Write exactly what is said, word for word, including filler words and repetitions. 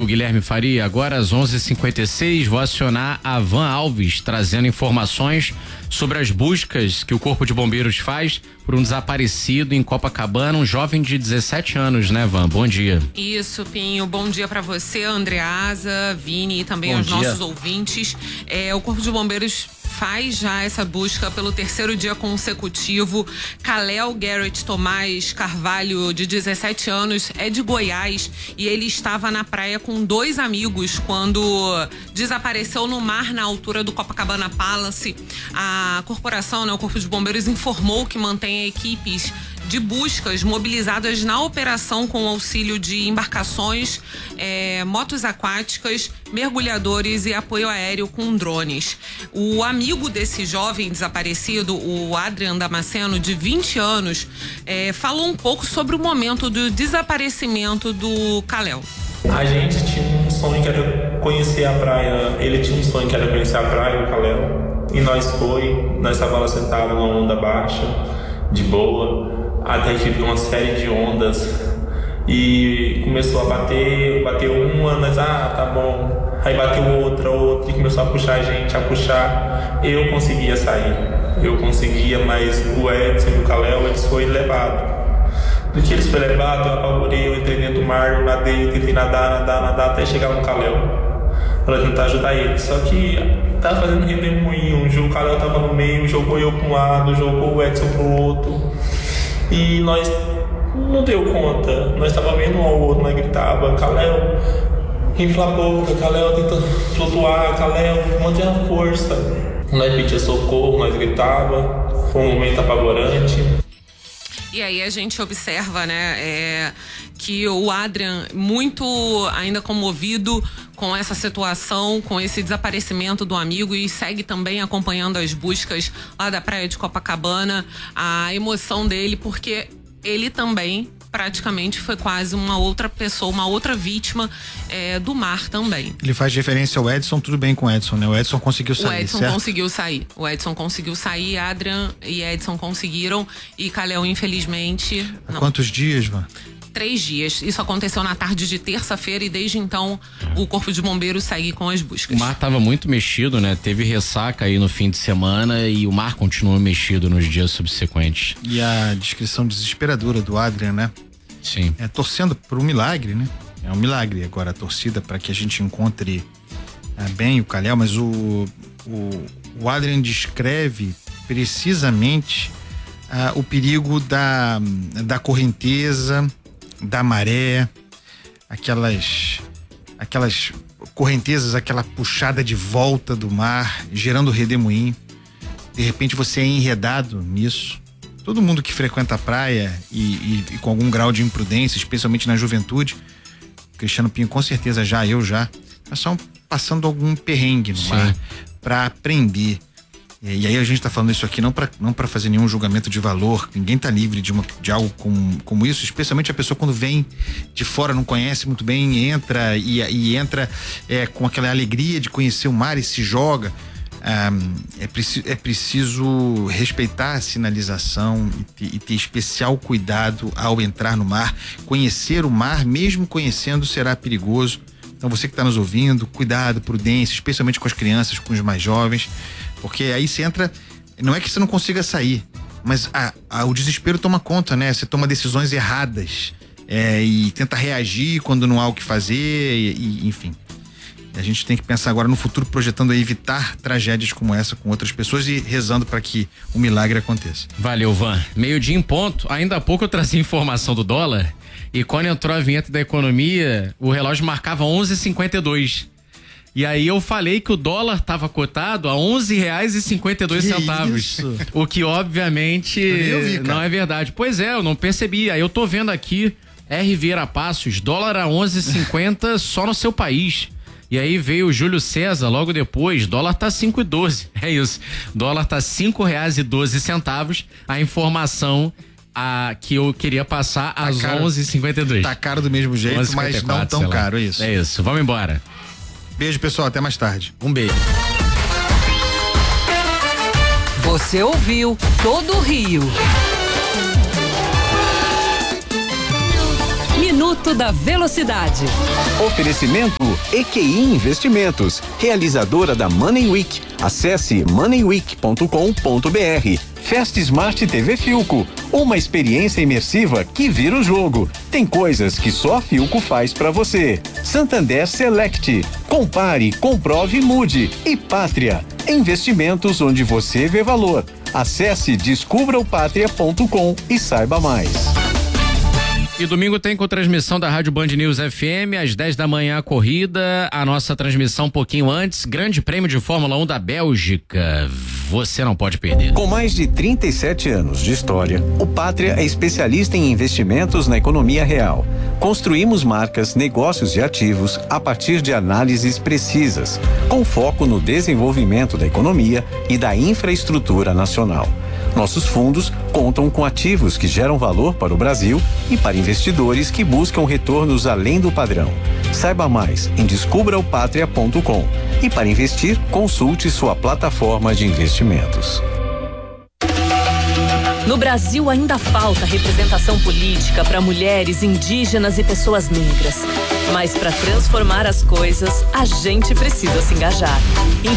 Guilherme Faria. Agora às onze e cinquenta e seis, vou acionar a Van Alves, trazendo informações sobre as buscas que o Corpo de Bombeiros faz por um desaparecido em Copacabana, um jovem de dezessete anos, né, Van? Bom dia. Isso, Pinho. Bom dia para você, Andreasa, Vini e também Bom aos dia. nossos ouvintes. É, o Corpo de Bombeiros faz já essa busca pelo terceiro dia consecutivo. Kalel Garrett Tomás Carvalho, de dezessete anos, é de Goiás e ele estava na praia com dois amigos quando desapareceu no mar na altura do Copacabana Palace. A corporação, né, o Corpo de Bombeiros, informou que mantém equipes de buscas mobilizadas na operação com auxílio de embarcações, é, motos aquáticas, mergulhadores e apoio aéreo com drones. O amigo desse jovem desaparecido, o Adrian Damasceno, de vinte anos, é, falou um pouco sobre o momento do desaparecimento do Kalel. A gente tinha um sonho que era conhecer a praia, ele tinha um sonho que era conhecer a praia, o Kalel, e nós foi, nós estávamos lá sentados numa onda baixa, de boa, até que viu uma série de ondas e começou a bater, bateu uma, nós, ah, tá bom, aí bateu outra, outra, e começou a puxar a gente, a puxar, eu conseguia sair, eu conseguia, mas o Edson e o Kalel, eles foram levados. Do que eles foram levados, eu apavorei, eu entrei dentro do mar, eu nadei, tentei nadar, nadar, nadar, até chegar no Kalel, para tentar ajudar ele, só que tava fazendo redemoinho, o Kalel tava no meio, jogou eu para um lado, jogou o Edson pro outro, e nós não deu conta, nós tava vendo um ao outro, nós gritava, Kalel, infla a boca, Kalel tenta flutuar, Kalel, mantém a força. Nós pedia socorro, nós gritava, foi um momento apavorante. E aí a gente observa, né, é, que o Adrian, muito ainda comovido com essa situação, com esse desaparecimento do amigo, e segue também acompanhando as buscas lá da praia de Copacabana, a emoção dele, porque ele também praticamente foi quase uma outra pessoa, uma outra vítima é, do mar também. Ele faz referência ao Edson, tudo bem com o Edson, né? O Edson conseguiu sair, O Edson certo? conseguiu sair. O Edson conseguiu sair, Adrian e Edson conseguiram, e Kalel, infelizmente, Há não. quantos dias, Van? Três dias. Isso aconteceu na tarde de terça-feira e desde então o Corpo de Bombeiros segue com as buscas. O mar estava muito mexido, né? Teve ressaca aí no fim de semana e o mar continuou mexido nos dias subsequentes. E a descrição desesperadora do Adrian, né? Sim. É, torcendo por um milagre, né? É um milagre agora a torcida para que a gente encontre é, bem o Kalel, mas o, o, o Adrian descreve precisamente ah, o perigo da, da correnteza, da maré, aquelas aquelas correntezas, aquela puxada de volta do mar, gerando redemoinho. De repente você é enredado nisso. Todo mundo que frequenta a praia e, e, e com algum grau de imprudência, especialmente na juventude, Cristiano Pinho com certeza já, eu já, nós estamos passando algum perrengue no Sim. mar para aprender. E, e aí a gente tá falando isso aqui não para não para fazer nenhum julgamento de valor, ninguém tá livre de, uma, de algo como, como isso, especialmente a pessoa quando vem de fora, não conhece muito bem, entra e, e entra é, com aquela alegria de conhecer o mar e se joga. Um, é, preci é preciso respeitar a sinalização e ter, e ter especial cuidado ao entrar no mar. Conhecer o mar, mesmo conhecendo, será perigoso. Então você que está nos ouvindo, cuidado, prudência, especialmente com as crianças, com os mais jovens, porque aí você entra, não é que você não consiga sair, mas a, a, o desespero toma conta, né? Você toma decisões erradas é, e tenta reagir quando não há o que fazer, e, e, enfim. A gente tem que pensar agora no futuro, projetando a evitar tragédias como essa com outras pessoas e rezando para que o milagre aconteça. Valeu, Van. Meio-dia em ponto. Ainda há pouco eu trazia informação do dólar e quando entrou a vinheta da economia, o relógio marcava onze e cinquenta e dois. E aí eu falei que o dólar estava cotado a onze reais e cinquenta e dois centavos. Isso? O que obviamente vi, não é verdade. Pois é, eu não percebi. Aí eu tô vendo aqui R. Vieira Passos, dólar a onze e cinquenta só no seu país. E aí veio o Júlio César logo depois, dólar tá cinco e doze. É isso. Dólar tá cinco reais e doze centavos. A informação a, que eu queria passar às tá caro, onze e cinquenta e dois. Tá caro do mesmo jeito, mas não tão caro, é isso. É isso. Vamos embora. Beijo, pessoal, até mais tarde. Um beijo. Você ouviu Todo Rio. Minuto Minuto da Velocidade. Oferecimento E Q I Investimentos, realizadora da Money Week. Acesse money week ponto com ponto b r. Fast Smart T V Filco, uma experiência imersiva que vira o jogo. Tem coisas que só a Filco faz pra você. Santander Select, compare, comprove e mude. E Pátria, investimentos onde você vê valor. Acesse descubra o pátria ponto com e saiba mais. E domingo tem com transmissão da Rádio Band News F M, às dez da manhã a corrida, a nossa transmissão um pouquinho antes, Grande Prêmio de Fórmula um da Bélgica. Você não pode perder. Com mais de trinta e sete anos de história, o Pátria é especialista em investimentos na economia real. Construímos marcas, negócios e ativos a partir de análises precisas, com foco no desenvolvimento da economia e da infraestrutura nacional. Nossos fundos contam com ativos que geram valor para o Brasil e para investidores que buscam retornos além do padrão. Saiba mais em descubra o pátria ponto com. E para investir, consulte sua plataforma de investimentos. No Brasil ainda falta representação política para mulheres, indígenas e pessoas negras. Mas para transformar as coisas, a gente precisa se engajar.